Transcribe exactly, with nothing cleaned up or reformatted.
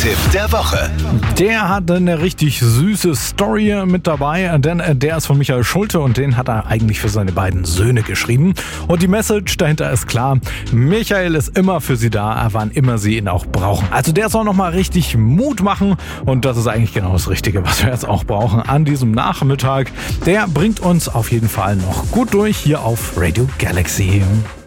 Musiktipp der Woche. Der hat eine richtig süße Story mit dabei, denn der ist von Michael Schulte und den hat er eigentlich für seine beiden Söhne geschrieben. Und die Message dahinter ist klar: Michael ist immer für sie da, wann immer sie ihn auch brauchen. Also der soll nochmal richtig Mut machen und das ist eigentlich genau das Richtige, was wir jetzt auch brauchen an diesem Nachmittag. Der bringt uns auf jeden Fall noch gut durch hier auf Radio Galaxy.